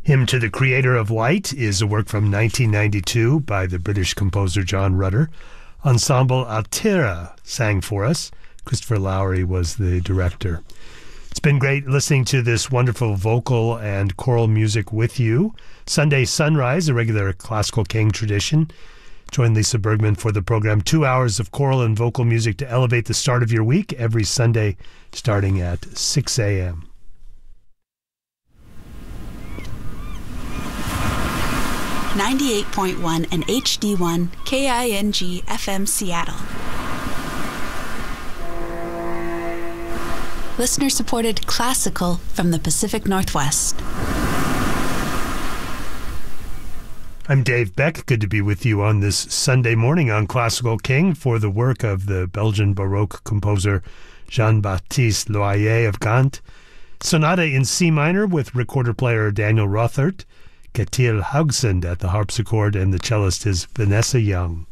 Hymn to the Creator of Light is a work from 1992 by the British composer John Rutter. Ensemble Altera sang for us. Christopher Lowry was the director. It's been great listening to this wonderful vocal and choral music with you. Sunday Sunrise, a regular Classical King tradition. Join Lisa Bergman for the program. 2 hours of choral and vocal music to elevate the start of your week every Sunday starting at 6 a.m. .1 and HD1 KING FM Seattle. Listener-supported classical from the Pacific Northwest. I'm Dave Beck. Good to be with you on this Sunday morning on Classical King for the work of the Belgian Baroque composer Jean-Baptiste Loyer of Gand. Sonata in C minor with recorder player Daniel Rothert. Kjetil Haugsund at the harpsichord, and the cellist is Vanessa Young.